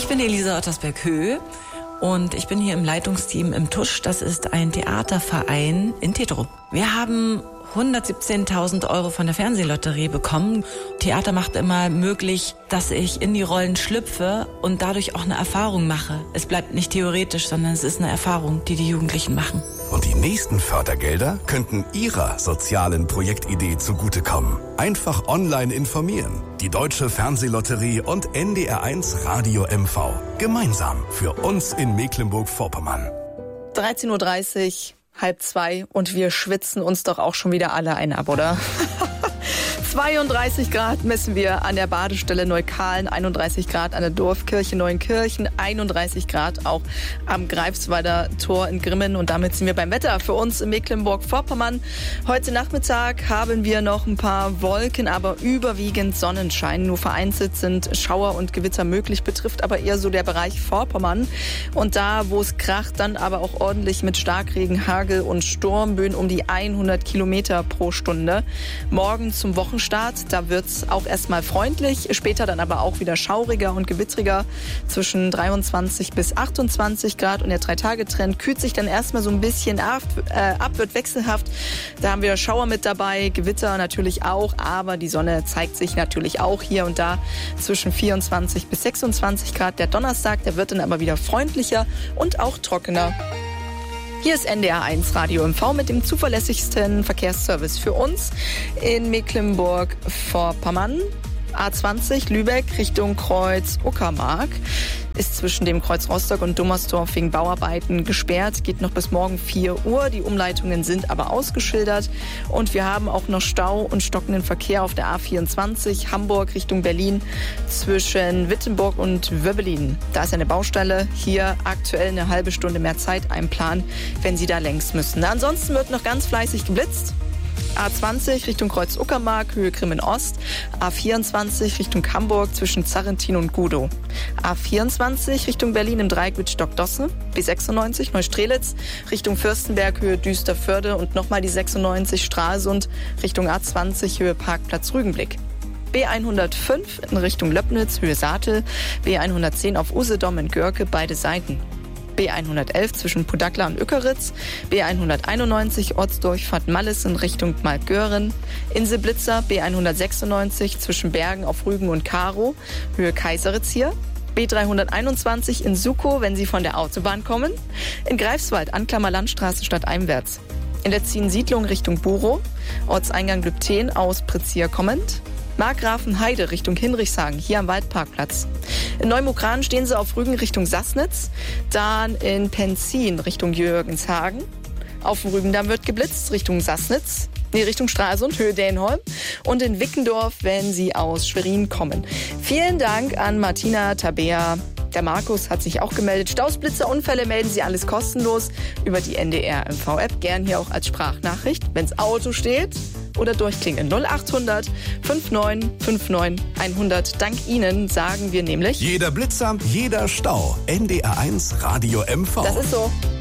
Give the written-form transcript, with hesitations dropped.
bin Elisa Ottersberg-Höhe und ich bin hier im Leitungsteam im Tusch. Das ist ein Theaterverein in Tetro. Wir haben 117.000 € von der Fernsehlotterie bekommen. Theater macht immer möglich, dass ich in die Rollen schlüpfe und dadurch auch eine Erfahrung mache. Es bleibt nicht theoretisch, sondern es ist eine Erfahrung, die die Jugendlichen machen. Und die nächsten Fördergelder könnten Ihrer sozialen Projektidee zugutekommen. Einfach online informieren. Die Deutsche Fernsehlotterie und NDR1 Radio MV. Gemeinsam für uns in Mecklenburg-Vorpommern. 13:30 Uhr. 1:30 und wir schwitzen uns doch auch schon wieder alle ein ab, oder? 32 Grad messen wir an der Badestelle Neukalen, 31 Grad an der Dorfkirche Neuenkirchen, 31 Grad auch am Greifswalder Tor in Grimmen. Und damit sind wir beim Wetter für uns in Mecklenburg-Vorpommern. Heute Nachmittag haben wir noch ein paar Wolken, aber überwiegend Sonnenschein. Nur vereinzelt sind Schauer und Gewitter möglich, betrifft aber eher so der Bereich Vorpommern. Und da, wo es kracht, dann aber auch ordentlich mit Starkregen, Hagel und Sturmböen um die 100 Kilometer pro Stunde. Morgen zum Wochenstart, da wird es auch erstmal freundlich, später dann aber auch wieder schauriger und gewittriger, zwischen 23 bis 28 Grad. Und der 3-Tage-Trend kühlt sich dann erstmal so ein bisschen ab, wird wechselhaft. Da haben wir Schauer mit dabei, Gewitter natürlich auch, aber die Sonne zeigt sich natürlich auch hier und da zwischen 24 bis 26 Grad. Der Donnerstag, der wird dann aber wieder freundlicher und auch trockener. Hier ist NDR1 Radio MV mit dem zuverlässigsten Verkehrsservice für uns in Mecklenburg-Vorpommern. A20 Lübeck Richtung Kreuz Uckermark ist zwischen dem Kreuz Rostock und Dummersdorf wegen Bauarbeiten gesperrt. Geht noch bis morgen 4 Uhr. Die Umleitungen sind aber ausgeschildert. Und wir haben auch noch Stau und stockenden Verkehr auf der A24 Hamburg Richtung Berlin zwischen Wittenburg und Wöbbelin. Da ist eine Baustelle. Hier aktuell eine halbe Stunde mehr Zeit einplanen, wenn Sie da längs müssen. Ansonsten wird noch ganz fleißig geblitzt. A20 Richtung Kreuz Uckermark, Höhe Grimmen Ost. A24 Richtung Hamburg zwischen Zarrentin und Gudow. A24 Richtung Berlin im Dreieck mit Stockdosse. B96 Neustrelitz Richtung Fürstenberg, Höhe Düsterförde. Und nochmal die 96 Stralsund Richtung A20, Höhe Parkplatz Rügenblick. B105 in Richtung Löppnitz, Höhe Saatel. B110 auf Usedom in Görke, beide Seiten. B111 zwischen Pudakla und Ückeritz, B191 Ortsdurchfahrt Malles in Richtung Maltgören, Inselblitzer B196 zwischen Bergen auf Rügen und Karo, Höhe Kaiseritz hier, B321 in Sukow, wenn Sie von der Autobahn kommen, in Greifswald Anklammer Landstraße stadteinwärts, in der Ziehen-Siedlung Richtung Burow, Ortseingang Lübten aus Prizier kommend, Markgrafenheide Richtung Hinrichshagen, hier am Waldparkplatz. In Neumukran stehen Sie auf Rügen Richtung Sassnitz, dann in Penzin Richtung Jürgenshagen. Auf dem Rügendamm wird geblitzt Richtung Sassnitz, Richtung Stralsund, Höhe Dänholm. Und in Wickendorf, wenn Sie aus Schwerin kommen. Vielen Dank an Martina, Tabea. Der Markus hat sich auch gemeldet. Staus, Blitzer, Unfälle melden Sie alles kostenlos über die NDR-MV-App. Gern hier auch als Sprachnachricht, wenn's Auto steht. Oder durchklingeln 0800 5959 100. Dank Ihnen sagen wir nämlich: Jeder Blitzer, jeder Stau. NDR1 Radio MV. Das ist so.